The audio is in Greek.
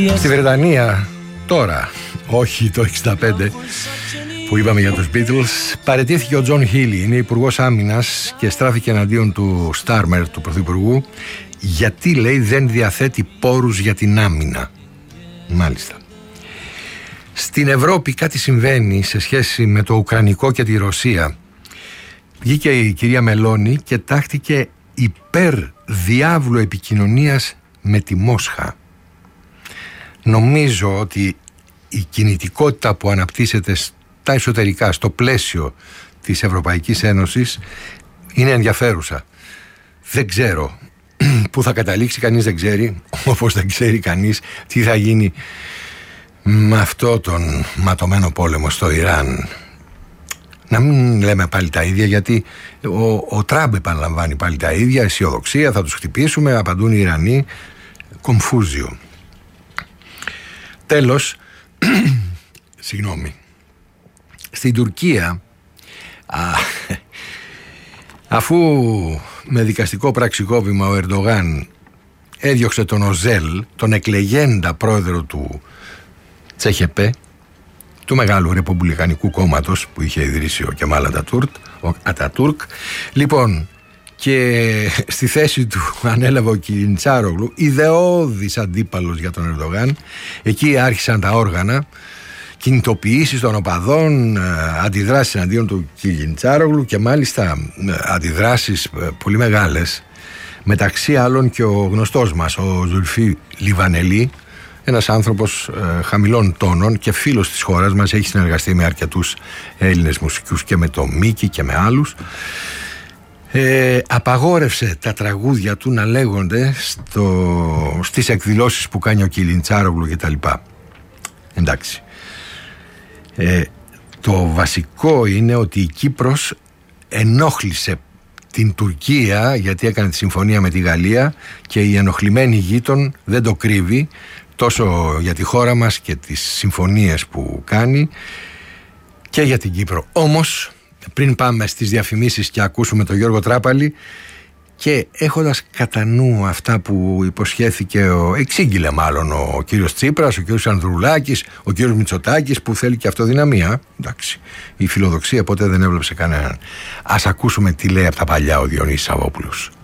Στη Βρετανία τώρα, όχι το 65 που είπαμε για τους Beatles, παραιτήθηκε ο Τζον Χίλι, είναι υπουργός άμυνας και στράφηκε εναντίον του Στάρμερ, του πρωθυπουργού, γιατί λέει δεν διαθέτει πόρους για την άμυνα. Μάλιστα. Στην Ευρώπη κάτι συμβαίνει σε σχέση με το Ουκρανικό και τη Ρωσία. Βγήκε η κυρία Μελώνη και τάχτηκε υπέρ διάβλου επικοινωνίας με τη Μόσχα. Νομίζω ότι η κινητικότητα που αναπτύσσεται στα εσωτερικά, στο πλαίσιο της Ευρωπαϊκής Ένωσης, είναι ενδιαφέρουσα. Δεν ξέρω πού θα καταλήξει, κανείς δεν ξέρει, όπως δεν ξέρει κανείς τι θα γίνει με αυτό τον ματωμένο πόλεμο στο Ιράν. Να μην λέμε πάλι τα ίδια, γιατί ο Τραμπ επαναλαμβάνει πάλι τα ίδια, αισιοδοξία, θα τους χτυπήσουμε, απαντούν οι Ιρανοί, κομφούζιο. Τέλος, συγγνώμη, στην Τουρκία, αφού με δικαστικό πραξικόπημα ο Ερντογάν έδιωξε τον Οζέλ, τον εκλεγέντα πρόεδρο του Τσέχεπε, του μεγάλου ρεπουμπλικανικού κόμματος που είχε ιδρύσει ο Κεμάλ Ατατούρκ, λοιπόν, και στη θέση του ανέλαβε ο Κιλιντσάρογλου, ιδεώδης αντίπαλος για τον Ερντογάν. Εκεί άρχισαν τα όργανα, κινητοποιήσεις των οπαδών, αντιδράσεις εναντίον του Κιλιντσάρογλου και μάλιστα αντιδράσεις πολύ μεγάλες, μεταξύ άλλων και ο γνωστός μας, ο Ζουλφί Λιβανελή, ένας άνθρωπος χαμηλών τόνων και φίλος της χώρας μας, έχει συνεργαστεί με αρκετούς Έλληνες μουσικούς και με το Μίκη και με άλλους. Απαγόρευσε τα τραγούδια του να λέγονται στις εκδηλώσεις που κάνει ο Κιλιντσάρογλου κτλ. Εντάξει. Το βασικό είναι ότι η Κύπρος ενόχλησε την Τουρκία, γιατί έκανε τη συμφωνία με τη Γαλλία, και η ενοχλημένη γείτον δεν το κρύβει τόσο για τη χώρα μας και τις συμφωνίες που κάνει και για την Κύπρο. Όμως, πριν πάμε στις διαφημίσεις και ακούσουμε τον Γιώργο Τράπαλη, και έχοντας κατά νου αυτά που υποσχέθηκε, εξήγηλε μάλλον ο κύριος Τσίπρας, ο κύριος Ανδρουλάκης, ο κύριος Μητσοτάκης, που θέλει και αυτοδυναμία. Εντάξει, η φιλοδοξία ποτέ δεν έβλεψε κανέναν. Ας ακούσουμε τι λέει από τα παλιά ο Διονύσης Σαββόπουλος.